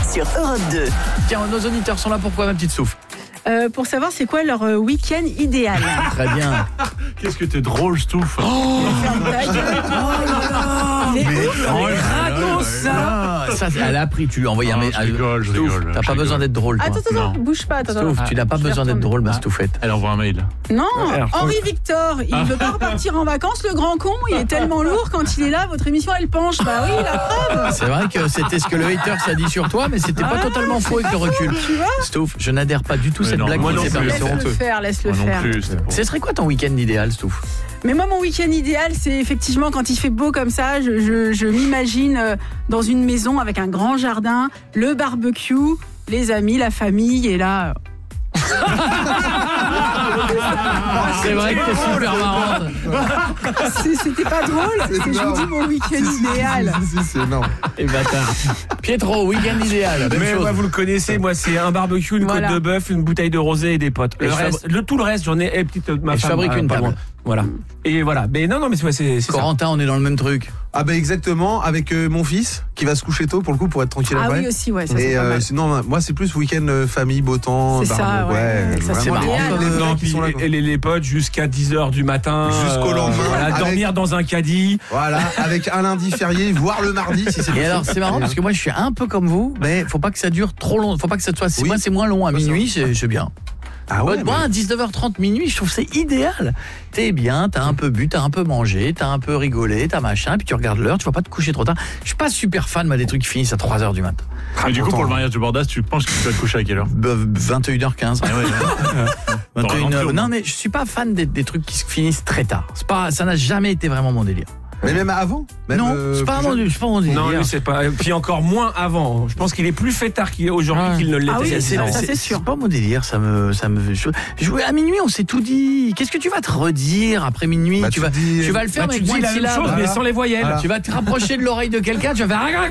sur Europe 2. Tiens, nos auditeurs sont là pourquoi, ma petite Souf? Pour savoir c'est quoi leur week-end idéal. Très bien. Qu'est-ce que t'es drôle, Stouff. Ferme ta gueule. Raconte ça. Ça, elle a appris, tu lui as envoyé un message. Je rigole. T'as pas besoin d'être drôle, toi. Attends, bouge pas. Stouff, tu n'as pas besoin d'être drôle, ma Stouffette. Elle envoie un mail. Non, Alors, Henri Victor, il veut pas repartir en vacances, le grand con, il est tellement lourd quand il est là, votre émission elle penche. Bah oui, la preuve. C'est vrai que c'était ce que le hater s'est dit sur toi, mais c'était pas totalement faux avec le recul. Stouff, je n'adhère pas du tout à cette blague. moi non qui s'est plus. permise. Laisse-le faire. Ce serait quoi ton week-end idéal, Stouff? Mais moi, mon week-end idéal, c'est effectivement quand il fait beau comme ça, je m'imagine dans une maison avec un grand jardin, le barbecue, les amis, la famille, et là... C'est vrai que t'es super marrante. C'était pas drôle, c'est que je vous dis mon week-end idéal. C'est énorme. Et bâtard. Pietro, week-end idéal. Mais moi, vous le connaissez, moi c'est un barbecue, une côte de bœuf, une bouteille de rosé et des potes. Tout le reste, j'en ai petite ma je femme. fabrique une table. Voilà. Et voilà. Mais non, mais c'est ça. Corentin, on est dans le même truc. Ah bah exactement, avec mon fils qui va se coucher tôt pour le coup pour être tranquille après. Ah oui aussi, ouais, ça et c'est pas mal. sinon moi c'est plus week-end famille, beau temps, C'est ça, ouais. Ça, c'est vraiment marrant. les Non, qui puis sont là, quoi. les potes jusqu'à 10h du matin. Jusqu'au lendemain. Voilà, avec- dormir dans un caddie. Voilà, avec un lundi férié, voire le mardi si c'est Et possible. alors c'est marrant parce que moi je suis un peu comme vous, mais faut pas que ça dure trop long, faut pas que ça soit Oui. moi c'est moins long à minuit, c'est bien. Ah ouais, Moi à 19h30 minuit, je trouve c'est idéal. T'es bien, t'as un peu bu, t'as un peu mangé, t'as un peu rigolé, t'as machin, puis tu regardes l'heure, tu vas pas te coucher trop tard. Je suis pas super fan moi des trucs qui finissent à 3h du matin. Mais du coup, pour le mariage de Bordas, tu penses que tu vas te coucher à quelle heure? 21h15. Ah ouais. 21h. Non mais je suis pas fan des trucs qui se finissent très tard. C'est pas, ça n'a jamais été vraiment mon délire. Mais même avant même, Non, c'est pas mon délire. Non, lui, c'est pas. Puis encore moins avant. Je pense qu'il est plus fêtard aujourd'hui qu'il ne l'était. Ah oui, il y a 10 ans. ça, c'est sûr. C'est pas mon délire, à minuit, on s'est tout dit. Qu'est-ce que tu vas te redire après minuit? Bah, tu vas le faire Bah, tu avec dis moins de la même syllabes. chose, mais sans les voyelles. Voilà. Tu vas te rapprocher de l'oreille de quelqu'un, tu vas faire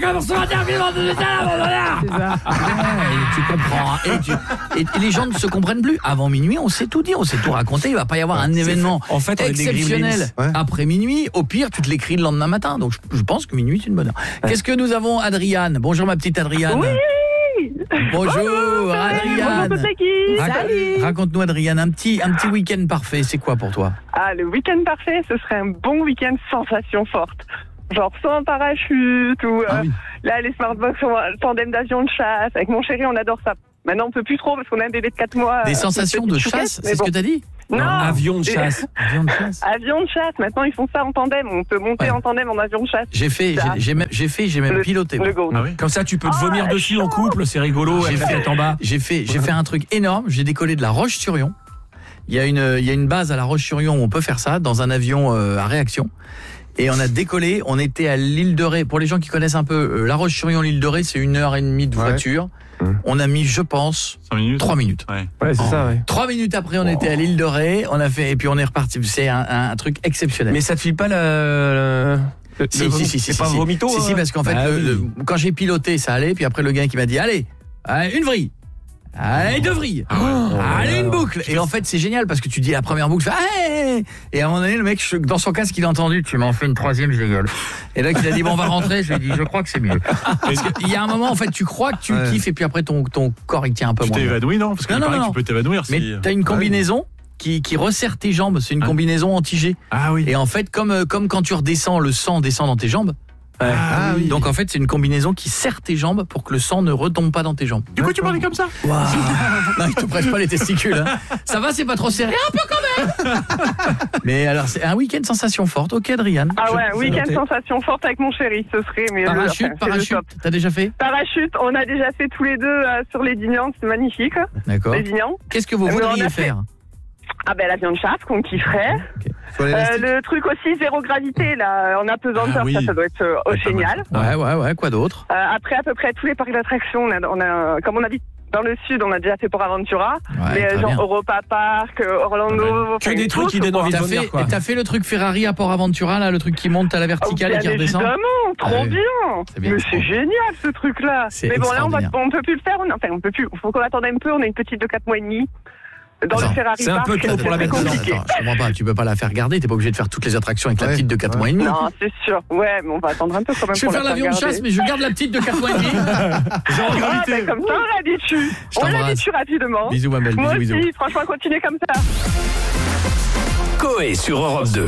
C'est ça. tu comprends. Et les gens ne se comprennent plus. Avant minuit, on s'est tout dit, on s'est tout raconté. Il va pas y avoir un événement En fait, on est des exceptionnel Gremlins. Ouais. après minuit. Au pire, tu te l'écris le lendemain matin. Donc je pense que minuit c'est une bonne heure. Qu'est-ce que nous avons, Adriane? Bonjour ma petite Adriane. Oui. Bonjour Adriane. Bonjour, c'est qui? Salut. Raconte-nous Adriane, un petit week-end parfait, c'est quoi pour toi? Ah, le week-end parfait, ce serait un bon week-end sensation forte. Genre sans parachute ou là les smartbox sont un tandem d'avion de chasse. Avec mon chéri, on adore ça. Maintenant, on peut plus trop parce qu'on a un bébé de 4 mois. Des sensations de chasse, c'est ce que t'as dit? Non, Avion de chasse. Avion de chasse. Avion de chasse. Maintenant, ils font ça en tandem. On peut monter en tandem en avion de chasse. J'ai même piloté. Le go. Ah oui. Comme ça, tu peux te vomir dessus en couple, c'est rigolo. J'ai Avec la fait- tête en bas. J'ai fait un truc énorme, j'ai décollé de la Roche-sur-Yon. Il y a une base à la Roche-sur-Yon où on peut faire ça dans un avion à réaction. Et on a décollé, on était à l'île de Ré. Pour les gens qui connaissent un peu la Roche-sur-Yon, l'île de Ré, c'est 1h30 de voiture. On a mis, je pense, 5 minutes 3 minutes. Ouais. Ouais, c'est ça, ouais. 3 minutes après, on était à l'île de Ré, on a fait, et puis on est reparti. C'est un truc exceptionnel. Mais ça te file pas Si, c'est pas si. vomito. Si, parce qu'en fait, quand j'ai piloté, ça allait, puis après le gars qui m'a dit, allez, une vrille. Allez, 2 vrilles. Allez, une boucle. Et en fait, c'est génial parce que tu dis la première boucle, tu fais, hey. Et à un moment donné, le mec, dans son casque, il a entendu, tu m'en fais une 3e, je rigole. Et là, il a dit, bon, on va rentrer. Je lui ai dit, je crois que c'est mieux. Parce qu'il y a un moment, en fait, tu crois que tu kiffes et puis après, ton corps, il tient un peu Tu moins. t'es évanoui, non? Parce que Non. tu peux t'évanouir Mais si... t'as une combinaison qui resserre tes jambes. C'est une combinaison anti-G. Ah oui. Et en fait, comme quand tu redescends, le sang descend dans tes jambes. Ah oui. Donc en fait, c'est une combinaison qui serre tes jambes pour que le sang ne retombe pas dans tes jambes. Du coup, tu parlais comme ça? Non, il te presse pas les testicules. Hein. Ça va, c'est pas trop serré, un peu quand même. Mais alors, c'est un week-end sensation forte. Ok, Adriane. Ah ouais, Je- week-end c'est noté. sensation forte avec mon chéri, ce serait mais Parachute, c'est le top. t'as déjà fait? Parachute, on a déjà fait tous les deux sur les Dignans, c'est magnifique. D'accord. Les Dignans. Qu'est-ce que vous Mais on voudriez a fait- faire? Ah ben l'avion de chasse qu'on kifferait. Sur l'élastique. Le truc aussi zéro gravité là, en apesanteur, Ah oui. ça doit être génial. Ouais, quoi d'autre? Après à peu près tous les parcs d'attractions, on a comme on habite dans le sud, on a déjà fait Port Aventura, mais très genre bien. Europa Park, Orlando, Que des trucs qui donnent envie de venir, quoi. T'as fait le truc Ferrari à Port Aventura, là, le truc qui monte à la verticale et qui redescend? Évidemment, trop oui. bien. C'est bien, Mais trop. c'est génial ce truc-là. C'est Mais bon là extraordinaire. on peut plus le faire, on peut plus. Faut qu'on attende un peu, on a une petite de 4 mois et demi. Dans le Ferrari c'est un Park, peu trop pour la mettre dedans. compliqué. Attends, je comprends pas, tu peux pas la faire garder, t'es pas obligé de faire toutes les attractions avec la petite de 4 mois et demi. Non, c'est sûr. Ouais, mais on va attendre un peu quand même. Je vais pour faire la l'avion de garder. chasse, mais je garde la petite de 4 mois et demi. Comme ça, on l'habitue. On l'habitue rapidement. Bisous, ma belle. Moi Bisous, aussi, bisous. franchement, continuez comme ça. Coé sur Europe 2.